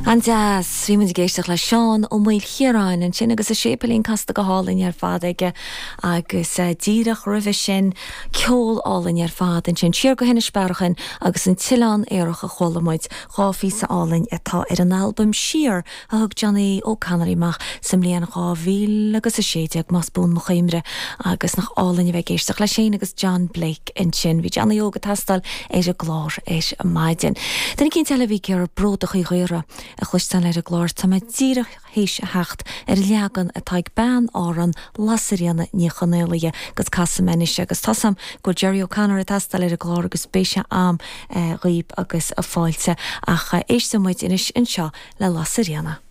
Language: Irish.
Anjas, fi mynd I géisteach le Seán ó Mail Chiaráin an sin agus a sépelín casta go hálinn ar fad aige agus díreach rih sin ceol álinn ar fad an sin tíir go hinna sperchan agus an tián éireach a cholamid cháfí sa álinn atá ar an album Siar a thug Johnny ó Canaríach sem líana gáhíl agus a séideag mas bún mo chéimre agus nach álinn bheith géisteach le sin agus John Blake an sin hí Johnny óga tastal éis a glár éis a maidin. Den cinn telebhí ar bródach í ghuire a chluistan ar a glár tá me díreach héis a hecht ar leagan a taig ban áran lasarianna ní chanéalaige gus casamenis agus tasam go Jerry O'Connor a tastal ar a glár agus béise am riib agus a fáilte ach éis muid inis inseo le lasarianna.